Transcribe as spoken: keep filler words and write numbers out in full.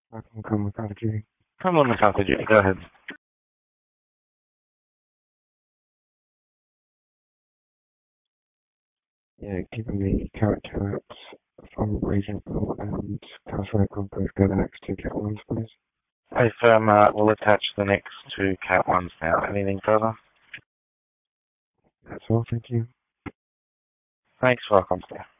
I can come without you. Come on, McCarthy, go ahead. Yeah, given the character acts from Reasonable and Castle Icon both go the next two cat ones, please. Hey, firm, uh, we'll attach the next two cat ones now. Anything further? That's all, thank you. Thanks, welcome, sir.